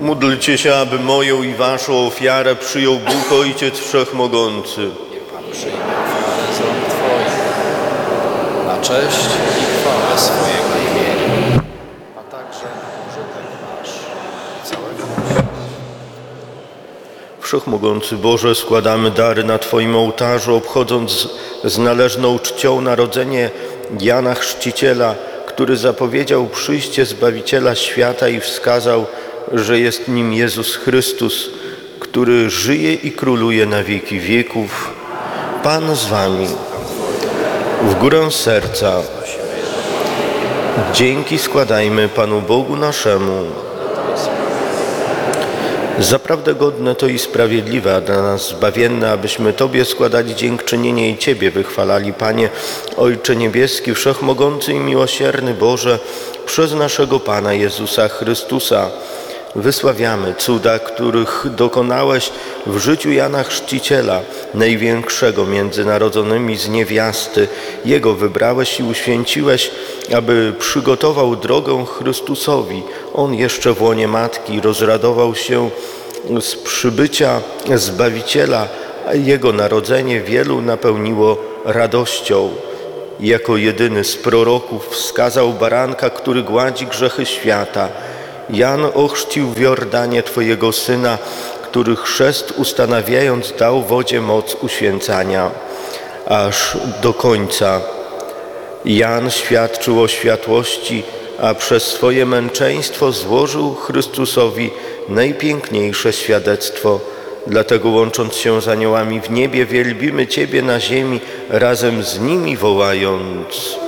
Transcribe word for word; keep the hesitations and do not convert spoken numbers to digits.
Módlcie się, aby moją i waszą ofiarę przyjął Bóg Ojciec Wszechmogący. Niech Pan przyjmie ofiarę z rąk Twoich, na cześć i chwałę swojego imienia, a także użytek nasz i całego świata. Wszechmogący Boże, składamy dary na Twoim ołtarzu, obchodząc z należną czcią narodzenie Jana Chrzciciela, który zapowiedział przyjście Zbawiciela świata i wskazał, że jest nim Jezus Chrystus, który żyje i króluje na wieki wieków. Pan z Wami. W górę serca. Dzięki składajmy Panu Bogu naszemu. Zaprawdę godne to i sprawiedliwe, a dla nas zbawienne, abyśmy Tobie składali dziękczynienie i Ciebie wychwalali, Panie, Ojcze Niebieski, Wszechmogący i Miłosierny Boże, przez naszego Pana Jezusa Chrystusa. Wysławiamy cuda, których dokonałeś w życiu Jana Chrzciciela, największego między narodzonymi z niewiasty. Jego wybrałeś i uświęciłeś, aby przygotował drogę Chrystusowi. On jeszcze w łonie matki rozradował się z przybycia Zbawiciela, a Jego narodzenie wielu napełniło radością. Jako jedyny z proroków wskazał baranka, który gładzi grzechy świata. Jan ochrzcił w Jordanie Twojego Syna, który chrzest ustanawiając dał wodzie moc uświęcania, aż do końca. Jan świadczył o światłości, a przez swoje męczeństwo złożył Chrystusowi najpiękniejsze świadectwo. Dlatego łącząc się z aniołami w niebie, wielbimy Ciebie na ziemi, razem z nimi wołając: